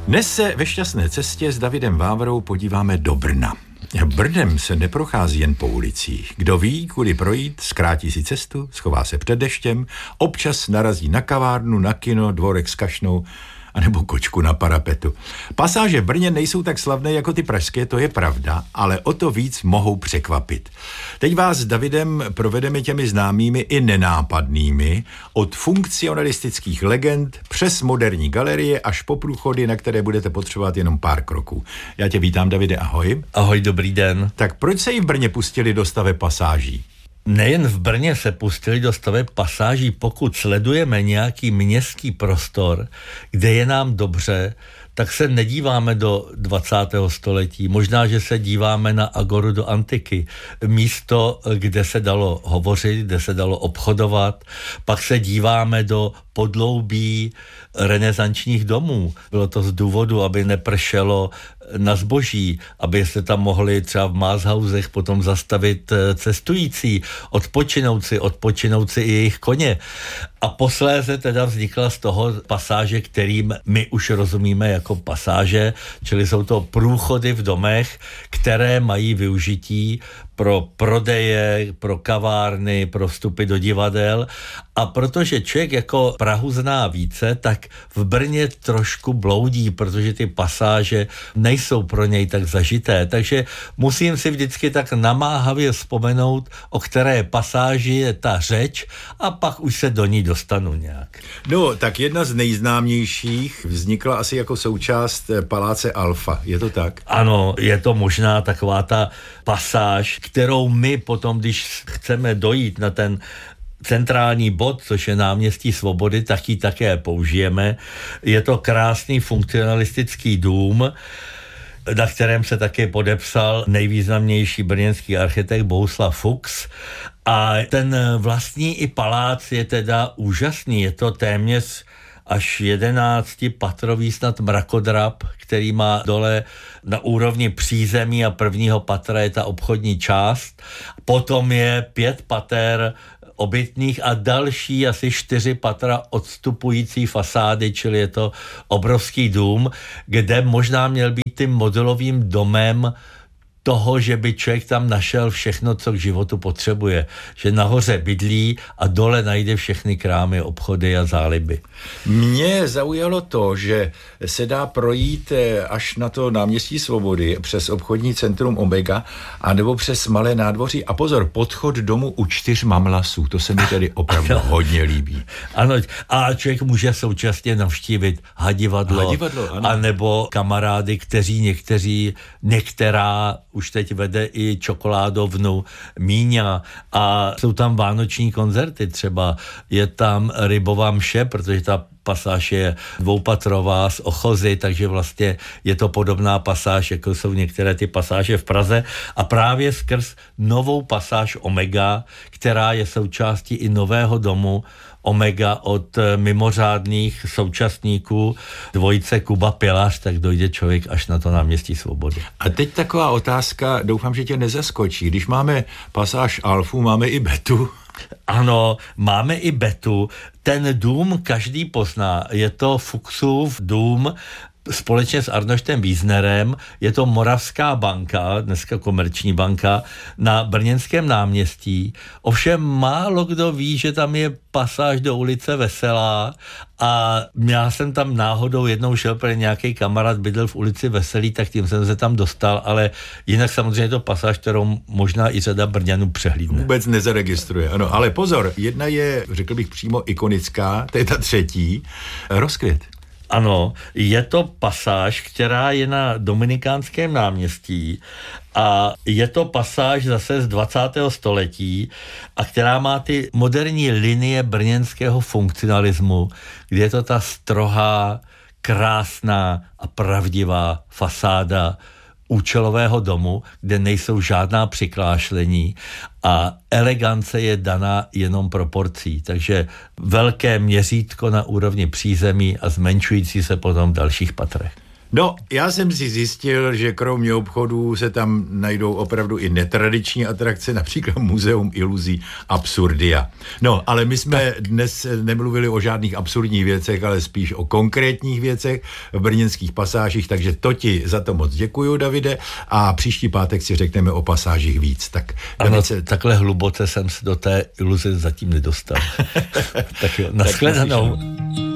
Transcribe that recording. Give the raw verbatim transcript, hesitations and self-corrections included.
Dnes se ve šťastné cestě s Davidem Vávrou podíváme do Brna. Brnem se neprochází jen po ulicích. Kdo ví, kudy projít, zkrátí si cestu, schová se před deštěm, občas narazí na kavárnu, na kino, dvorek s kašnou, anebo kočku na parapetu. Pasáže v Brně nejsou tak slavné jako ty pražské, to je pravda, ale o to víc mohou překvapit. Teď vás s Davidem provedeme těmi známými i nenápadnými, od funkcionalistických legend přes moderní galerie až po průchody, na které budete potřebovat jenom pár kroků. Já tě vítám, Davide, ahoj. Ahoj, dobrý den. Tak proč se i v Brně pustili do staveb pasáží? Nejen v Brně se pustili do staveb pasáží, pokud sledujeme nějaký městský prostor, kde je nám dobře, tak se nedíváme do dvacátého století. Možná, že se díváme na agoru do antiky. Místo, kde se dalo hovořit, kde se dalo obchodovat. Pak se díváme do podloubí renesančních domů. Bylo to z důvodu, aby nepršelo na zboží, aby se tam mohli třeba v Maßhausech potom zastavit cestující, odpočinout si, odpočinout si i jejich koně. A posléze teda vznikla z toho pasáže, kterým my už rozumíme jako pasáže, čili jsou to průchody v domech, které mají využití pro prodeje, pro kavárny, pro vstupy do divadel. A protože člověk jako Prahu zná více, tak v Brně trošku bloudí, protože ty pasáže nejsou pro něj tak zažité. Takže musím si vždycky tak namáhavě vzpomenout, o které pasáži je ta řeč, a pak už se do ní dostanu nějak. No, tak jedna z nejznámějších vznikla asi jako součást paláce Alfa. Je to tak? Ano, je to možná taková ta pasáž, kterou my potom, když chceme dojít na ten centrální bod, což je náměstí Svobody, tak ji také použijeme. Je to krásný funkcionalistický dům, na kterém se také podepsal nejvýznamnější brněnský architekt Bohuslav Fuchs. A ten vlastní i palác je teda úžasný. Je to téměř až jedenáctipatrový snad mrakodrap, který má dole na úrovni přízemí a prvního patra je ta obchodní část. Potom je pět pater obytných a další asi čtyři patra odstupující fasády, čili je to obrovský dům, kde možná měl být tím modelovým domem toho, že by člověk tam našel všechno, co k životu potřebuje. Že nahoře bydlí a dole najde všechny krámy, obchody a záliby. Mě zaujalo to, že se dá projít až na to náměstí Svobody přes obchodní centrum Omega anebo přes Malé nádvoří. A pozor, podchod domu u čtyř mamlasů. To se mi tedy opravdu ano. hodně líbí. Ano, a člověk může současně navštívit hadivadlo, hadivadlo ano. anebo kamarády, kteří někteří, některá už teď vede i čokoládovnu Míňa a jsou tam vánoční koncerty třeba. Je tam rybová mše, protože ta pasáž je dvoupatrová z ochozy, takže vlastně je to podobná pasáž, jako jsou některé ty pasáže v Praze. A právě skrz novou pasáž Omega, která je součástí i nového domu Omega od mimořádných současníků dvojice Kuba Pilař, tak dojde člověk až na to náměstí Svobody. A teď taková otázka, doufám, že tě nezaskočí. Když máme pasáž Alfu, máme i Betu. Ano, máme i Betu. Ten dům každý pozná. Je to Fuchsův dům, společně s Arnoštem Wiesnerem, je to Moravská banka, dneska Komerční banka, na brněnském náměstí. Ovšem málo kdo ví, že tam je pasáž do ulice Veselá a já jsem tam náhodou jednou šel, protože nějaký kamarád bydlel v ulici Veselý, tak tím jsem se tam dostal, ale jinak samozřejmě je to pasáž, kterou možná i řada Brňanů přehlídne. Vůbec nezaregistruje, ano, ale pozor, jedna je, řekl bych přímo ikonická, to je ta třetí, Rozkvět. Ano, je to pasáž, která je na Dominikánském náměstí a je to pasáž zase z dvacátého století a která má ty moderní linie brněnského funkcionalismu, kde je to ta strohá, krásná a pravdivá fasáda účelového domu, kde nejsou žádná přiklášlení a elegance je daná jenom proporcí. Takže velké měřítko na úrovni přízemí a zmenšující se potom v dalších patrech. No, já jsem si zjistil, že kromě obchodů se tam najdou opravdu i netradiční atrakce, například Muzeum iluzí Absurdia. No, ale my jsme tak dnes nemluvili o žádných absurdních věcech, ale spíš o konkrétních věcech v brněnských pasážích, takže to ti za to moc děkuju, Davide, a příští pátek si řekneme o pasážích víc. Tak, ano, Davice... takhle hluboce jsem se do té iluze zatím nedostal. Tak jo, nashledanou.